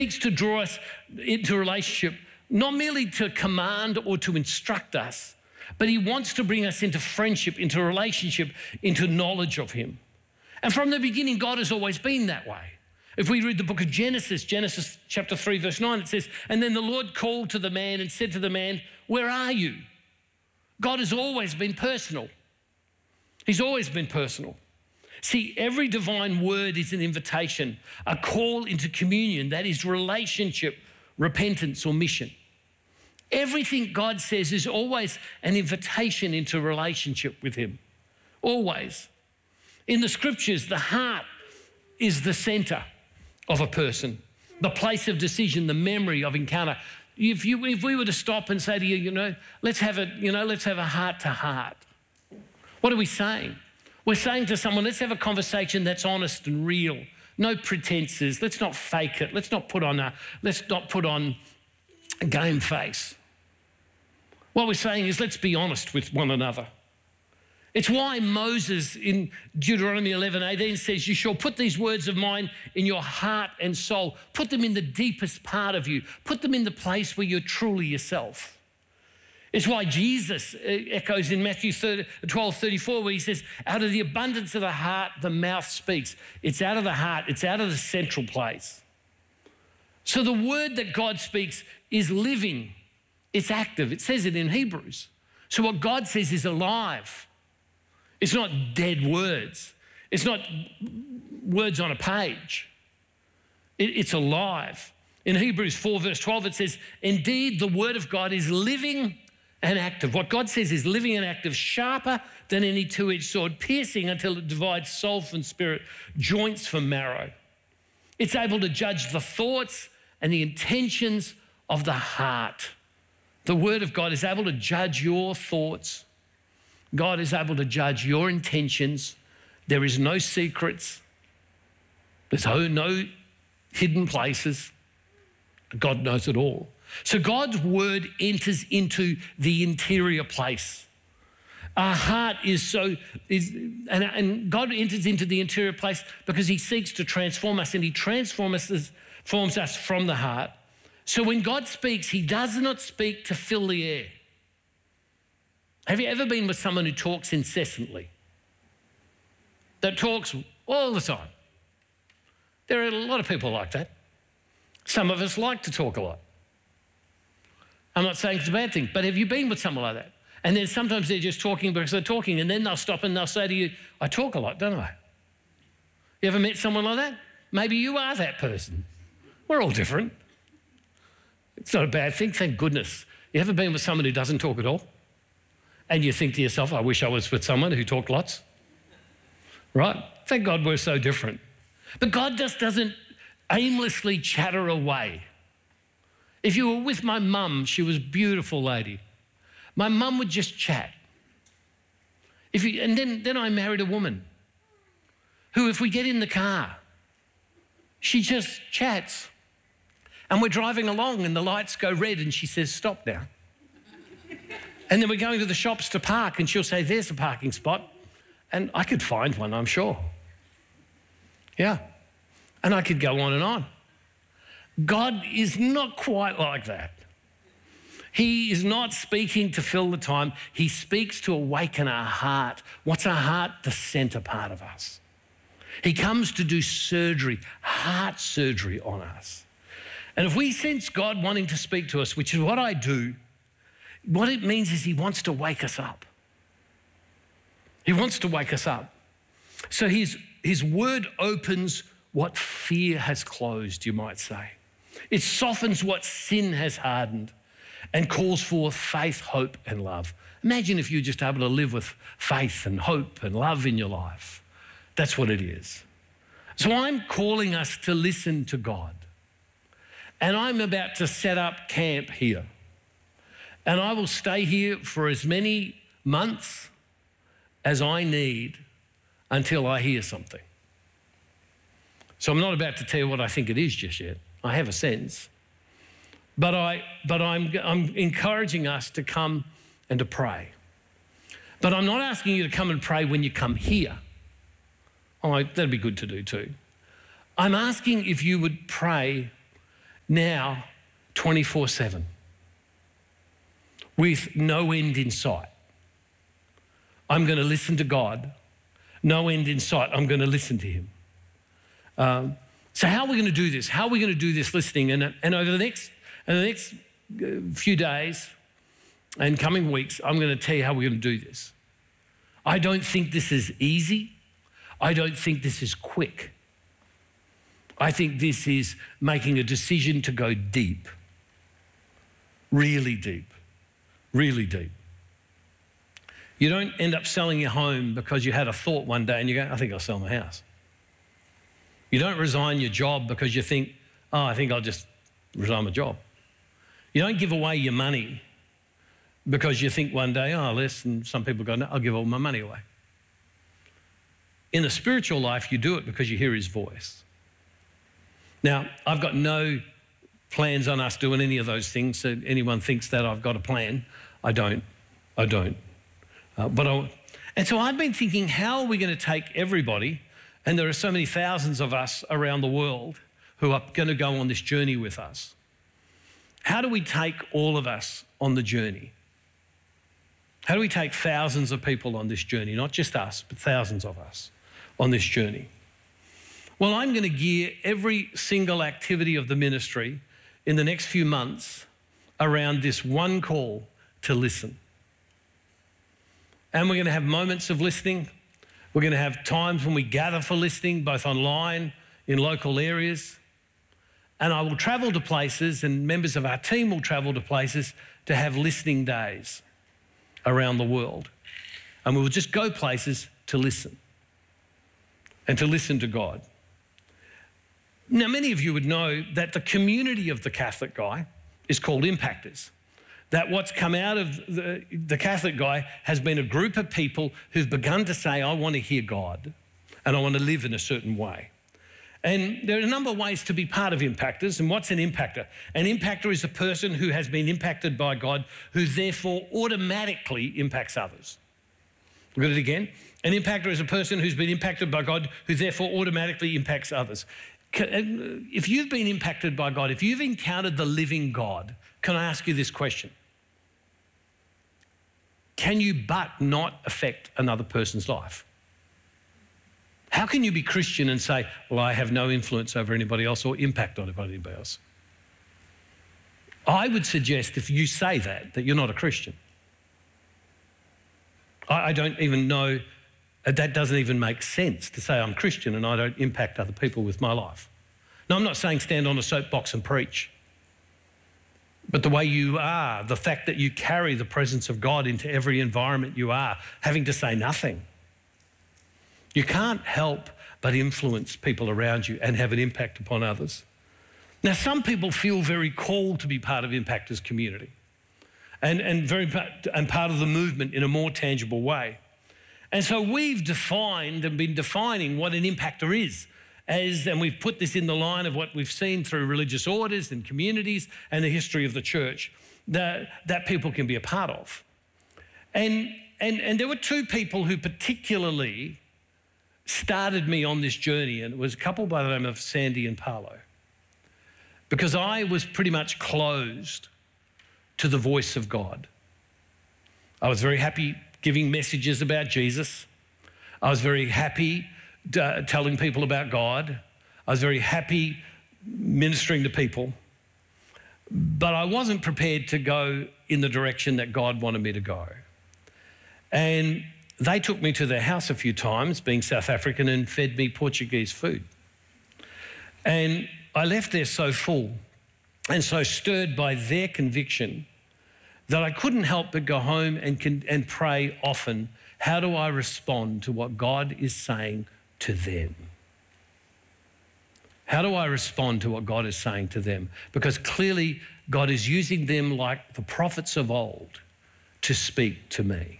seeks to draw us into a relationship, not merely to command or to instruct us, but he wants to bring us into friendship, into relationship, into knowledge of him. And from the beginning, God has always been that way. If we read the book of Genesis chapter 3, verse 9, it says, "And then the Lord called to the man and said to the man, 'Where are you?'" God has always been personal. He's always been personal. See, every divine word is an invitation, a call into communion, that is relationship, repentance, or mission. Everything God says is always an invitation into relationship with him. Always. In the scriptures, the heart is the center of a person, the place of decision, the memory of encounter. If we were to stop and say to you, let's have a heart to heart. What are we saying? We're saying to someone, let's have a conversation that's honest and real. No pretenses. Let's not fake it. Let's not put on a game face. What we're saying is, let's be honest with one another. It's why Moses in Deuteronomy 11:18 says, "You shall put these words of mine in your heart and soul. Put them in the deepest part of you. Put them in the place where you're truly yourself." It's why Jesus echoes in Matthew 12:34, where he says, "Out of the abundance of the heart, the mouth speaks." It's out of the heart. It's out of the central place. So the word that God speaks is living. It's active. It says it in Hebrews. So what God says is alive. It's not dead words. It's not words on a page. It's alive. In Hebrews 4 verse 12 it says, "Indeed, the word of God is living and active." What God says is living and active, sharper than any two-edged sword, piercing until it divides soul from spirit, joints from marrow. It's able to judge the thoughts and the intentions of the heart. The word of God is able to judge your thoughts. God is able to judge your intentions. There is no secrets. There's no hidden places. God knows it all. So God's word enters into the interior place. Our heart and God enters into the interior place because he seeks to transform us, and he transforms us from the heart. So when God speaks, he does not speak to fill the air. Have you ever been with someone who talks incessantly? That talks all the time? There are a lot of people like that. Some of us like to talk a lot. I'm not saying it's a bad thing, but have you been with someone like that? And then sometimes they're just talking because they're talking, and then they'll stop and they'll say to you, "I talk a lot, don't I?" You ever met someone like that? Maybe you are that person. We're all different. It's not a bad thing, thank goodness. You ever been with someone who doesn't talk at all? And you think to yourself, "I wish I was with someone who talked lots." Right? Thank God we're so different. But God just doesn't aimlessly chatter away. If you were with my mum, she was a beautiful lady. My mum would just chat. Then I married a woman who, if we get in the car, she just chats. And we're driving along and the lights go red and she says, "Stop now." And then we're going to the shops to park and she'll say, "There's a parking spot." And I could find one, I'm sure. Yeah. And I could go on and on. God is not quite like that. He is not speaking to fill the time. He speaks to awaken our heart. What's our heart? The center part of us. He comes to do surgery, heart surgery on us. And if we sense God wanting to speak to us, which is what I do, what it means is he wants to wake us up. He wants to wake us up. So his word opens what fear has closed, you might say. It softens what sin has hardened and calls forth faith, hope, and love. Imagine if you're just able to live with faith and hope and love in your life. That's what it is. So I'm calling us to listen to God. And I'm about to set up camp here. And I will stay here for as many months as I need until I hear something. So I'm not about to tell you what I think it is just yet. I have a sense. But I'm encouraging us to come and to pray. But I'm not asking you to come and pray when you come here. Oh, that'd be good to do too. I'm asking if you would pray now 24/7 with no end in sight. I'm going to listen to God. No end in sight. I'm going to listen to him. So how are we going to do this? How are we going to do this listening? And over the next few days and coming weeks, I'm going to tell you how we're going to do this. I don't think this is easy. I don't think this is quick. I think this is making a decision to go deep, really deep, really deep. You don't end up selling your home because you had a thought one day and you go, I think I'll sell my house. You don't resign your job because you think, oh, I think I'll just resign my job. You don't give away your money because you think one day, oh, listen, some people go, no, I'll give all my money away. In a spiritual life, you do it because you hear his voice. Now, I've got no plans on us doing any of those things, so anyone thinks that I've got a plan. I don't. And so I've been thinking, how are we going to take everybody, and there are so many thousands of us around the world who are going to go on this journey with us. How do we take all of us on the journey? How do we take thousands of people on this journey, not just us, but thousands of us on this journey? Well, I'm going to gear every single activity of the ministry in the next few months around this one call to listen. And we're going to have moments of listening. We're going to have times when we gather for listening, both online, in local areas. And I will travel to places, and members of our team will travel to places to have listening days around the world. And we will just go places to listen and to listen to God. Now, many of you would know that the community of the Catholic Guy is called Impactors. That what's come out of the Catholic Guy has been a group of people who've begun to say, I want to hear God and I want to live in a certain way. And there are a number of ways to be part of Impactors. And what's an impactor? An impactor is a person who has been impacted by God, who therefore automatically impacts others. Look at it again. An impactor is a person who's been impacted by God, who therefore automatically impacts others. If you've been impacted by God, if you've encountered the living God, can I ask you this question? Can you but not affect another person's life? How can you be Christian and say, well, I have no influence over anybody else or impact on anybody else? I would suggest if you say that you're not a Christian. I don't even know, that doesn't even make sense to say I'm Christian and I don't impact other people with my life. Now, I'm not saying stand on a soapbox and preach. But the way you are, the fact that you carry the presence of God into every environment you are, having to say nothing. You can't help but influence people around you and have an impact upon others. Now, some people feel very called to be part of Impactors community and part of the movement in a more tangible way. And so we've defined and been defining what an impactor is. And we've put this in the line of what we've seen through religious orders and communities and the history of the church that people can be a part of. And there were two people who particularly started me on this journey, and it was a couple by the name of Sandy and Paolo, because I was pretty much closed to the voice of God. I was very happy giving messages about Jesus. I was very happy telling people about God. I was very happy ministering to people, but I wasn't prepared to go in the direction that God wanted me to go. And they took me to their house a few times, being South African, and fed me Portuguese food. And I left there so full and so stirred by their conviction that I couldn't help but go home and pray often, how do I respond to what God is saying to them? How do I respond to what God is saying to them? Because clearly God is using them like the prophets of old to speak to me.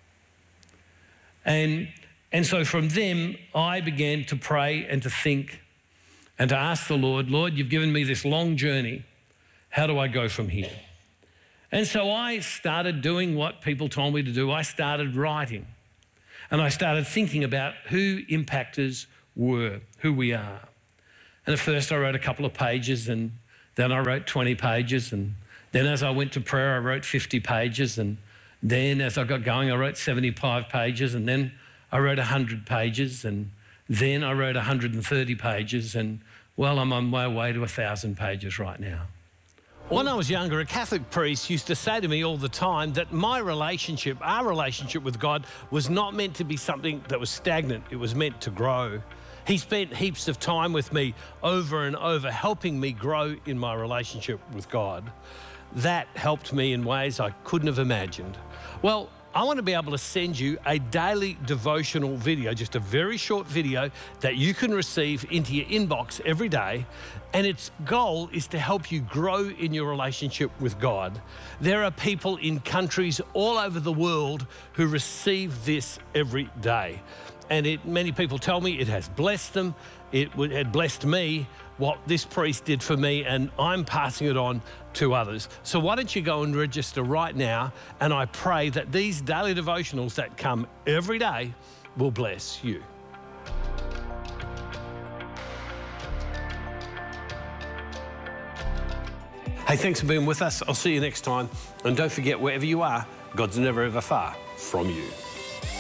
And so from them, I began to pray and to think and to ask the Lord, you've given me this long journey. How do I go from here? And so I started doing what people told me to do. I started writing. And I started thinking about who impactors were, who we are. And at first I wrote a couple of pages and Then I wrote 20 pages. And then as I went to prayer, I wrote 50 pages. And then as I got going, I wrote 75 pages. And then I wrote 100 pages. And then I wrote 130 pages. And well, I'm on my way to 1,000 pages right now. When I was younger, a Catholic priest used to say to me all the time that my relationship, our relationship with God, was not meant to be something that was stagnant. It was meant to grow. He spent heaps of time with me over and over, helping me grow in my relationship with God. That helped me in ways I couldn't have imagined. Well, I want to be able to send you a daily devotional video, just a very short video that you can receive into your inbox every day. And its goal is to help you grow in your relationship with God. There are people in countries all over the world who receive this every day. And many people tell me it has blessed them. It had blessed me, what this priest did for me, and I'm passing it on to others. So why don't you go and register right now, and I pray that these daily devotionals that come every day will bless you. Hey, thanks for being with us. I'll see you next time. And don't forget, wherever you are, God's never ever far from you.